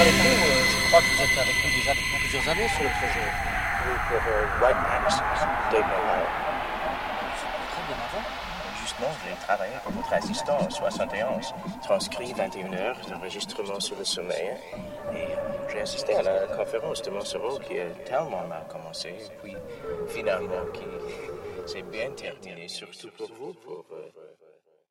avec nous. Je crois que vous êtes avec nous déjà depuis plusieurs années sur le projet. Oui, pour Wright Patterson, Dave Ohio. Très bien avant. Justement, j'ai travaillé pour votre assistant en 71. Transcrit 21 heures d'enregistrement sur le sommeil. Et j'ai assisté à la conférence de Monsereau qui a tellement mal commencé. Et puis, finalement, qui s'est bien terminé, surtout pour vous, pour